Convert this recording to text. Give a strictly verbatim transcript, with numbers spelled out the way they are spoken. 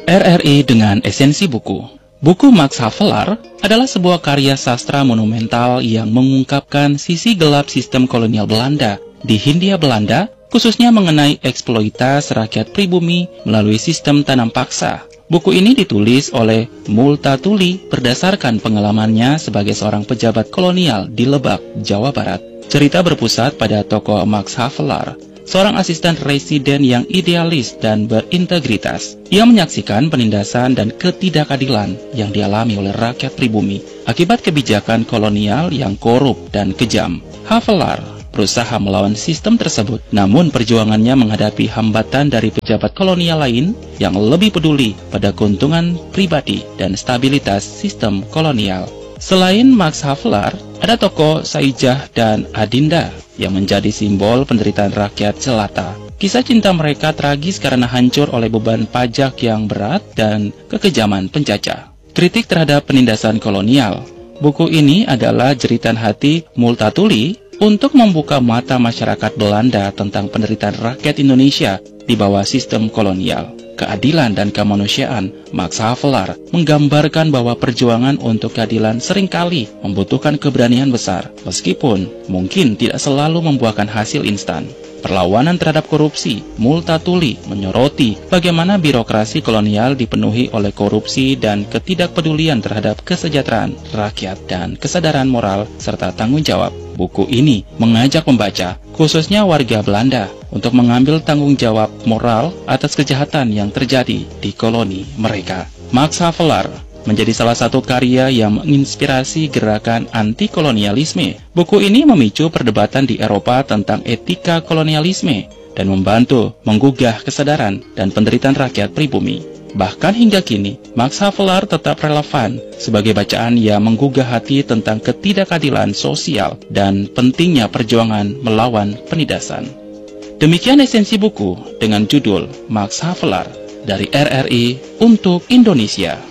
R R I dengan esensi buku. Buku Max Havelaar adalah sebuah karya sastra monumental yang mengungkapkan sisi gelap sistem kolonial Belanda di Hindia Belanda, khususnya mengenai eksploitasi rakyat pribumi melalui sistem tanam paksa. Buku ini ditulis oleh Multatuli berdasarkan pengalamannya sebagai seorang pejabat kolonial di Lebak, Jawa Barat. Cerita berpusat pada tokoh Max Havelaar, seorang asisten residen yang idealis dan berintegritas. Ia menyaksikan penindasan dan ketidakadilan yang dialami oleh rakyat pribumi akibat kebijakan kolonial yang korup dan kejam. Havelaar berusaha melawan sistem tersebut, namun perjuangannya menghadapi hambatan dari pejabat kolonial lain yang lebih peduli pada keuntungan pribadi dan stabilitas sistem kolonial. Selain Max Havelaar, ada tokoh Saijah dan Adinda yang menjadi simbol penderitaan rakyat jelata. Kisah cinta mereka tragis karena hancur oleh beban pajak yang berat dan kekejaman penjajah. Kritik terhadap penindasan kolonial. Buku ini adalah jeritan hati Multatuli untuk membuka mata masyarakat Belanda tentang penderitaan rakyat Indonesia di bawah sistem kolonial. Keadilan dan kemanusiaan, Max Havelaar menggambarkan bahwa perjuangan untuk keadilan seringkali membutuhkan keberanian besar, meskipun mungkin tidak selalu membuahkan hasil instan. Perlawanan terhadap korupsi, Multatuli menyoroti bagaimana birokrasi kolonial dipenuhi oleh korupsi dan ketidakpedulian terhadap kesejahteraan rakyat dan kesadaran moral serta tanggung jawab. Buku ini mengajak pembaca, khususnya warga Belanda, untuk mengambil tanggung jawab moral atas kejahatan yang terjadi di koloni mereka. Max Havelaar menjadi salah satu karya yang menginspirasi gerakan anti-kolonialisme. Buku ini memicu perdebatan di Eropa tentang etika kolonialisme dan membantu menggugah kesadaran dan penderitaan rakyat pribumi. Bahkan hingga kini, Max Havelaar tetap relevan sebagai bacaan yang menggugah hati tentang ketidakadilan sosial dan pentingnya perjuangan melawan penindasan. Demikian esensi buku dengan judul Max Havelaar dari R R I untuk Indonesia.